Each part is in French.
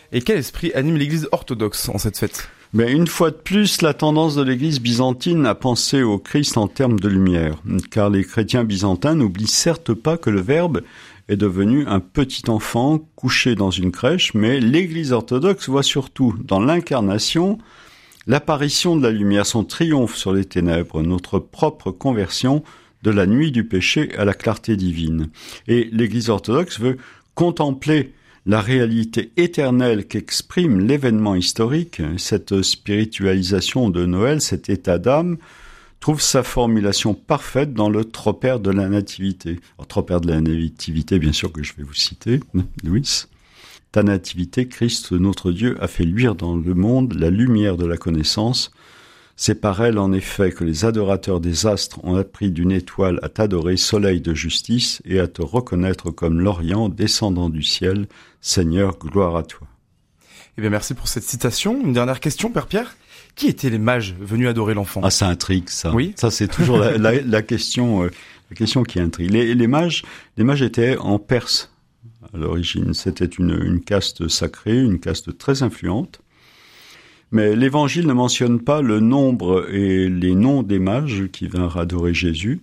Et quel esprit anime l'Église orthodoxe en cette fête ? Mais une fois de plus, la tendance de l'Église byzantine à penser au Christ en termes de lumière, car les chrétiens byzantins n'oublient certes pas que le Verbe est devenu un petit enfant couché dans une crèche, mais l'Église orthodoxe voit surtout dans l'incarnation l'apparition de la lumière, son triomphe sur les ténèbres, notre propre conversion de la nuit du péché à la clarté divine. Et l'Église orthodoxe veut contempler la réalité éternelle qu'exprime l'événement historique. Cette spiritualisation de Noël, cet état d'âme, trouve sa formulation parfaite dans le tropère de la nativité. Alors, tropère de la nativité, bien sûr que je vais vous citer, Louis. Ta nativité, Christ, notre Dieu, a fait luire dans le monde la lumière de la connaissance. C'est par elle, en effet, que les adorateurs des astres ont appris d'une étoile à t'adorer, soleil de justice, et à te reconnaître comme l'Orient descendant du ciel. Seigneur, gloire à toi. Eh bien, merci pour cette citation. Une dernière question, Père Pierre. Qui étaient les mages venus adorer l'enfant ? Ah, ça intrigue, ça. Oui. Ça, c'est toujours la question qui intrigue. Les mages étaient en Perse à l'origine. C'était une caste sacrée, une caste très influente. Mais l'Évangile ne mentionne pas le nombre et les noms des mages qui vinrent adorer Jésus.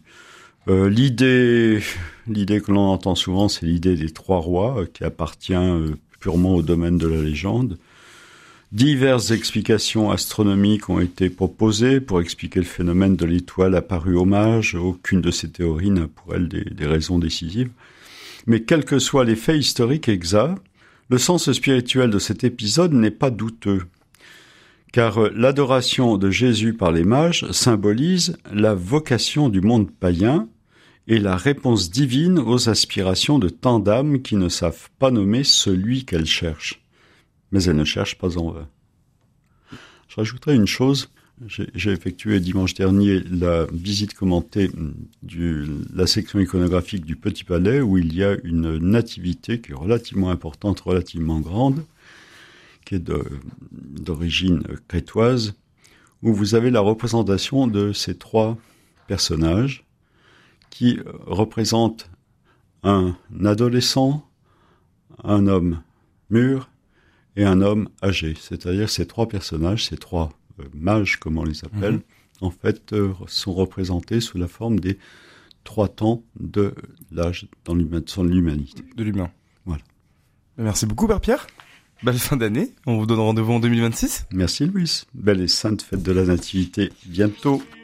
L'idée que l'on entend souvent, c'est l'idée des 3 rois, qui appartient purement au domaine de la légende. Diverses explications astronomiques ont été proposées pour expliquer le phénomène de l'étoile apparue aux mages. Aucune de ces théories n'a pour elle des raisons décisives. Mais quels que soient les faits historiques exacts, le sens spirituel de cet épisode n'est pas douteux. Car l'adoration de Jésus par les mages symbolise la vocation du monde païen et la réponse divine aux aspirations de tant d'âmes qui ne savent pas nommer celui qu'elles cherchent. Mais elles ne cherchent pas en vain. Je rajouterai une chose. J'ai effectué dimanche dernier la visite commentée de la section iconographique du Petit Palais, où il y a une nativité qui est relativement importante, relativement grande, qui est d'origine crétoise, où vous avez la représentation de ces 3 personnages qui représentent un adolescent, un homme mûr et un homme âgé. C'est-à-dire ces 3 personnages, ces 3 mages, comme on les appelle, en fait, sont représentés sous la forme des 3 temps de l'âge dans l'humanité. De l'humain. Voilà. Merci beaucoup, Père Pierre. Belle fin d'année. On vous donne rendez-vous en 2026. Merci, Louis. Belle et sainte fête de la Nativité. Bientôt.